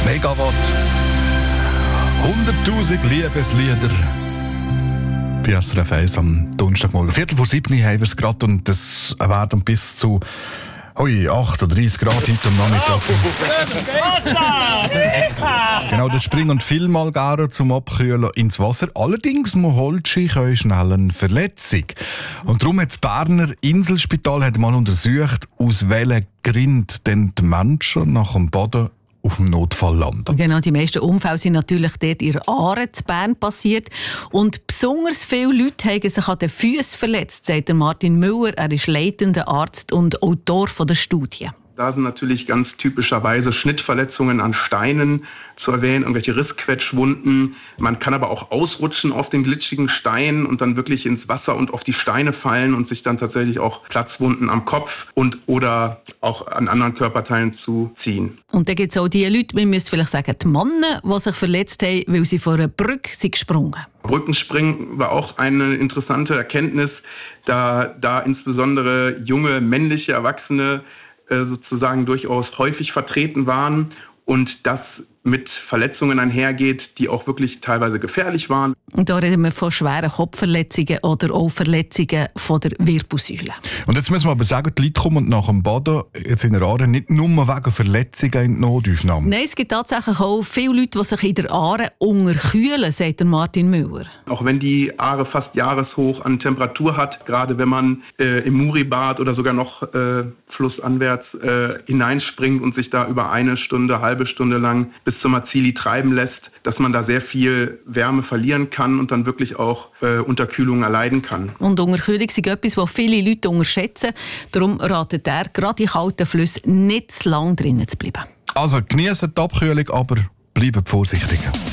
Megawatt. 100'000 Liebeslieder. Bei SRF 1 am Donnerstagmorgen. 6:45 haben wir es gerade und das werden bis zu 38 Grad heute am Nachmittag. Genau, das Spring- und Filmmal garen zum Abkühlen ins Wasser. Allerdings muss Holzski schnell eine Verletzung. Und darum hat das Berner Inselspital mal untersucht, aus welchen Gründen denn die Menschen nach dem Boden auf dem Notfall landen. Genau, die meisten Unfälle sind natürlich dort in Aare in Bern passiert. Und besonders viele Leute haben sich an den Füßen verletzt, sagt Martin Müller. Er ist leitender Arzt und Autor der Studie. Da sind natürlich ganz typischerweise Schnittverletzungen an Steinen zu erwähnen, irgendwelche Rissquetschwunden. Man kann aber auch ausrutschen auf den glitschigen Stein und dann wirklich ins Wasser und auf die Steine fallen und sich dann tatsächlich auch Platzwunden am Kopf oder auch an anderen Körperteilen zu ziehen. Und dann gibt es auch die Leute, man müsste vielleicht sagen, die Männer, die sich verletzt haben, weil sie vor einer Brücke sind gesprungen. Brückenspringen war auch eine interessante Erkenntnis, da insbesondere junge männliche Erwachsene sozusagen durchaus häufig vertreten waren und das mit Verletzungen einhergeht, die auch wirklich teilweise gefährlich waren. Da reden wir von schweren Kopfverletzungen oder auch Verletzungen von der Wirbelsäule. Und jetzt müssen wir aber sagen, die Leute kommen nach dem Boden jetzt in der Aare nicht nur wegen Verletzungen in die Notaufnahme. Nein, es gibt tatsächlich auch viele Leute, die sich in der Aare unterkühlen, sagt Martin Müller. Auch wenn die Aare fast jahreshoch an Temperatur hat, gerade wenn man im Muri-Bad oder sogar noch flussanwärts hineinspringt und sich da über eine halbe Stunde lang bis zum Azili treiben lässt, dass man da sehr viel Wärme verlieren kann und dann wirklich auch Unterkühlung erleiden kann. Und Unterkühlung ist etwas, was viele Leute unterschätzen. Darum ratet er, gerade in kalten Flüssen nicht zu lange drinnen zu bleiben. Also genießt die Abkühlung, aber bleibt vorsichtig.